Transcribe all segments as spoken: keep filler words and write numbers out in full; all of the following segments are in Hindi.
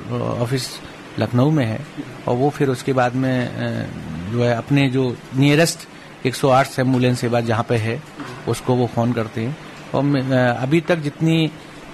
ऑफिस लखनऊ में है और वो फिर उसके बाद में जो है अपने जो नियरेस्ट एक सौ आठ एम्बुलेंस सेवा जहाँ पे है उसको वो फ़ोन करते हैं। और अभी तक जितनी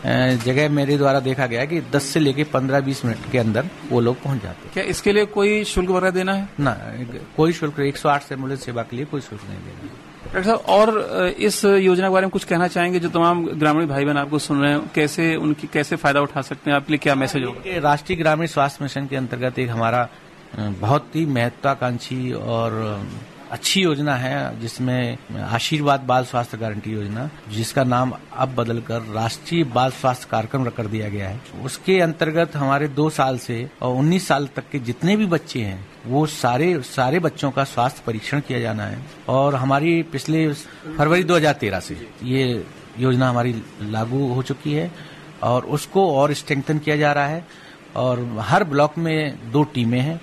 जगह मेरे द्वारा देखा गया कि दस से लेके पंद्रह बीस मिनट के अंदर वो लोग पहुंच जाते हैं। क्या इसके लिए कोई शुल्क वगैरह देना है? ना, कोई शुल्क, एक सौ आठ एम्बुलेंस सेवा के लिए कोई शुल्क नहीं देना है। डॉक्टर साहब, और इस योजना के बारे में कुछ कहना चाहेंगे जो तमाम ग्रामीण भाई बहन आपको सुन रहे हैं, कैसे उनकी कैसे फायदा उठा सकते हैं? आपके लिए क्या मैसेज होगा? राष्ट्रीय ग्रामीण स्वास्थ्य मिशन के अंतर्गत एक हमारा बहुत ही महत्वाकांक्षी और अच्छी योजना है जिसमें आशीर्वाद बाल स्वास्थ्य गारंटी योजना, जिसका नाम अब बदलकर राष्ट्रीय बाल स्वास्थ्य कार्यक्रम कर दिया गया है। उसके अंतर्गत हमारे दो साल से और उन्नीस साल तक के जितने भी बच्चे हैं वो सारे सारे बच्चों का स्वास्थ्य परीक्षण किया जाना है। और हमारी पिछले फरवरी दो हज़ार तेरह से ये योजना हमारी लागू हो चुकी है और उसको और स्ट्रेंथन किया जा रहा है। और हर ब्लॉक में दो टीमें हैं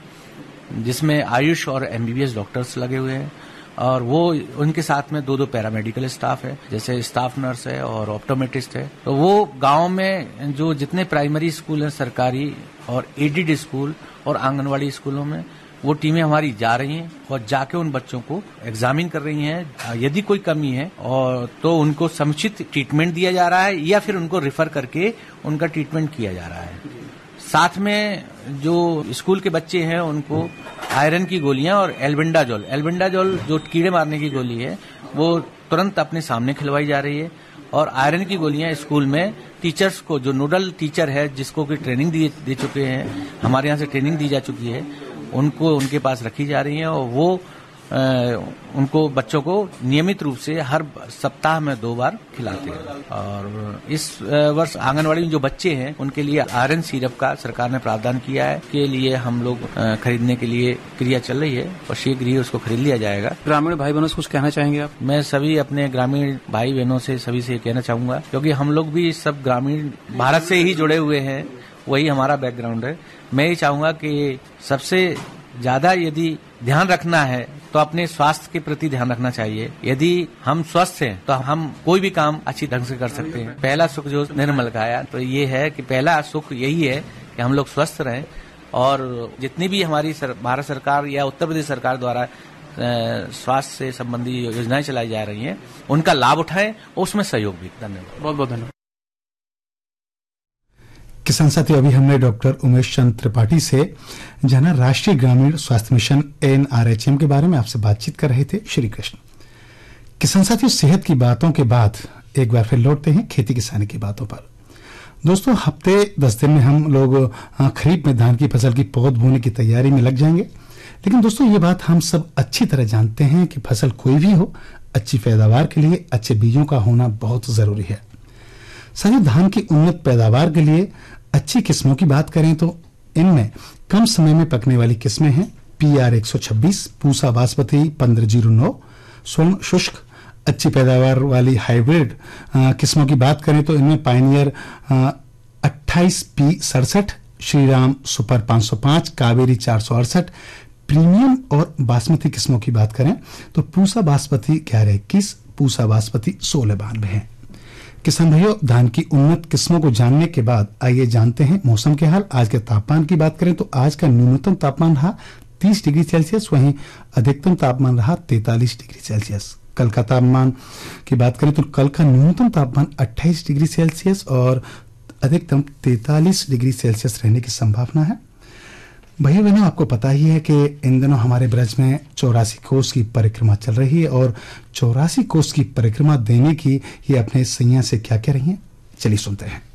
जिसमें आयुष और एमबीबीएस डॉक्टर्स लगे हुए हैं और वो उनके साथ में दो दो पैरामेडिकल स्टाफ है, जैसे स्टाफ नर्स है और ऑप्टोमेट्रिस्ट है। तो वो गांव में जो जितने प्राइमरी स्कूल हैं सरकारी और एडेड स्कूल और आंगनवाड़ी स्कूलों में वो टीमें हमारी जा रही हैं और जाके उन बच्चों को एग्जामिन कर रही हैं। यदि कोई कमी है और तो उनको समुचित ट्रीटमेंट दिया जा रहा है या फिर उनको रिफर करके उनका ट्रीटमेंट किया जा रहा है। साथ में जो स्कूल के बच्चे हैं उनको आयरन की गोलियां और एल्बेंडाजोल एल्बेंडाजोल जो कीड़े मारने की गोली है वो तुरंत अपने सामने खिलवाई जा रही है। और आयरन की गोलियां स्कूल में टीचर्स को, जो नोडल टीचर है जिसको की ट्रेनिंग दी दे चुके हैं, हमारे यहाँ से ट्रेनिंग दी जा चुकी है, उनको उनके पास रखी जा रही है और वो आ, उनको बच्चों को नियमित रूप से हर सप्ताह में दो बार खिलाते हैं। और इस वर्ष आंगनवाड़ी में जो बच्चे हैं उनके लिए आयरन सिरप का सरकार ने प्रावधान किया है, के लिए हम लोग खरीदने के लिए क्रिया चल रही है और शीघ्र ही उसको खरीद लिया जाएगा। ग्रामीण भाई बहनों से कुछ कहना चाहेंगे आप? मैं सभी अपने ग्रामीण भाई बहनों से सभी से कहना चाहूंगा, क्योंकि हम लोग भी सब ग्रामीण भारत से ही जुड़े हुए हैं, वही हमारा बैकग्राउंड है। मैं ये चाहूंगा कि सबसे ज्यादा यदि ध्यान रखना है तो अपने स्वास्थ्य के प्रति ध्यान रखना चाहिए। यदि हम स्वस्थ हैं तो हम कोई भी काम अच्छी ढंग से कर सकते हैं। पहला सुख जो निर्मल काया, तो ये है कि पहला सुख यही है कि हम लोग स्वस्थ रहें और जितनी भी हमारी सर, भारत सरकार या उत्तर प्रदेश सरकार द्वारा स्वास्थ्य से संबंधी योजनाएं चलाई जा रही हैं उनका लाभ उठाएं और उसमें सहयोग भी। धन्यवाद, बहुत बहुत धन्यवाद। किसान साथी, अभी हमने डॉक्टर उमेश चंद्र त्रिपाठी से जहां राष्ट्रीय ग्रामीण स्वास्थ्य mission N R H M के बारे में आपसे बातचीत कर रहे थे। श्री कृष्ण। किसान साथियों, सेहत की बातों के बाद एक बार फिर लौटते हैं खेती किसानी की बातों पर। दोस्तों, हफ्ते दस दिन में हम लोग खरीफ में धान की फसल की पौध बोने की तैयारी में लग जाएंगे। लेकिन दोस्तों, ये बात हम सब अच्छी तरह जानते हैं कि फसल कोई भी हो, अच्छी पैदावार के लिए अच्छे बीजों का होना बहुत जरूरी है। साथियों, धान की उन्नत पैदावार के लिए अच्छी किस्मों की बात करें तो इनमें कम समय में पकने वाली किस्में हैं पी आर एक सौ छब्बीस, पूसा बासमती पंद्रह जीरो नौ, स्वर्ण शुष्क। अच्छी पैदावार वाली हाइब्रिड किस्मों की बात करें तो इनमें पायनियर अट्ठाईस पी सड़सठ, श्रीराम सुपर पाँच सौ पाँच, कावेरी चार सौ अड़सठ। प्रीमियम और बासमती किस्मों की बात करें तो पूसा बासमती ग्यारह इक्कीस, पूसा बासमती सोलह बानवे है। किसान भाइयों, धान की उन्नत किस्मों को जानने के बाद आइए जानते हैं मौसम के हाल। आज के तापमान की बात करें तो आज का न्यूनतम तापमान रहा तीस डिग्री सेल्सियस, वहीं अधिकतम तापमान रहा तैंतालीस डिग्री सेल्सियस। कल का तापमान की बात करें तो कल का न्यूनतम तापमान अट्ठाईस डिग्री सेल्सियस और अधिकतम तैंतालीस डिग्री सेल्सियस रहने की संभावना है। भैया बहनों, आपको पता ही है कि इन दिनों हमारे ब्रज में चौरासी कोस की परिक्रमा चल रही है और चौरासी कोस की परिक्रमा देने की ये अपने सैया से क्या कह रही हैं, चलिए सुनते हैं।